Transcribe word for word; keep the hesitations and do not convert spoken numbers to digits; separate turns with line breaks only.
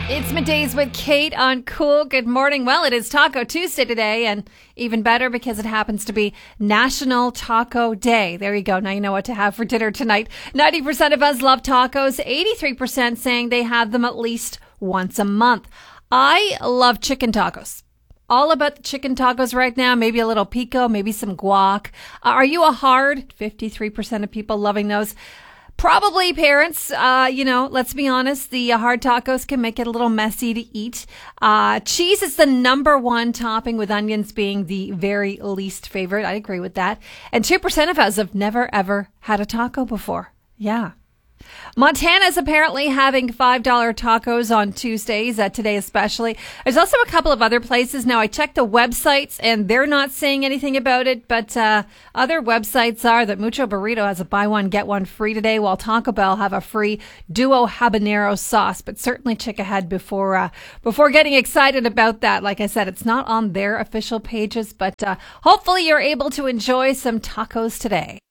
It's Middays with Kate on Cool. Good morning. Well, it is Taco Tuesday today, and even better because it happens to be National Taco Day. There you go. Now you know what to have for dinner tonight. ninety percent of us love tacos. eighty-three percent saying they have them at least once a month. I love chicken tacos. All about the chicken tacos right now. Maybe a little pico, maybe some guac. Uh, are you a hard? fifty-three percent of people loving those. Probably parents, uh, you know, let's be honest, the uh, hard tacos can make it a little messy to eat. Uh, cheese is the number one topping, with onions being the very least favorite. I agree with that. And two percent of us have never, ever had a taco before. Yeah. Montana is apparently having five dollar tacos on Tuesdays, uh, today especially. There's also a couple of other places. Now, I checked the websites, and they're not saying anything about it, but uh, other websites are that Mucho Burrito has a buy one, get one free today, while Taco Bell have a free Duo Habanero sauce. But certainly check ahead before uh, before getting excited about that. Like I said, it's not on their official pages, but uh, hopefully you're able to enjoy some tacos today.